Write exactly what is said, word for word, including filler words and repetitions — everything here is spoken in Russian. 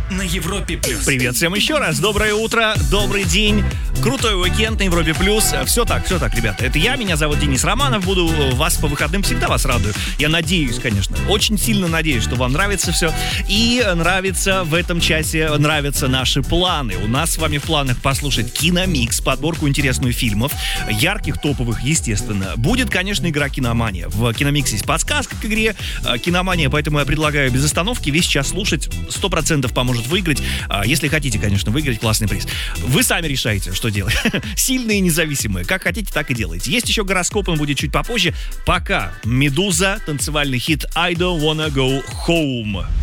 на Европе плюс. Привет всем еще раз. Доброе утро, добрый день. Крутой уикенд на Европе плюс. Все так, все так, ребята. Это я, меня зовут Денис Романов. Буду вас по выходным всегда вас радую. Я надеюсь, конечно. Очень сильно надеюсь, что вам нравится все. И нравится в этом часе, нравятся наши планы. У нас с вами в планах послушать киномикс, подборку интересных фильмов, ярких, топовых, естественно. Будет, конечно, игра «Киномания». В киномиксе есть подсказка к игре «Киномания», поэтому я предлагаю без остановки весь час слушать. Сто процентов поможет выиграть. Если хотите, конечно, выиграть классный приз. Вы сами решаете, что делать. Сильные и независимые. Как хотите, так и делайте. Есть еще гороскоп, он будет чуть попозже. Пока «Медуза», танцевальный хит «I don't wanna go home».